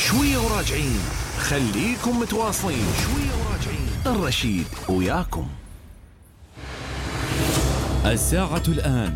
شوية وراجعين، خليكم متواصلين. شوية وراجعين، الرشيد وياكم. الساعة الآن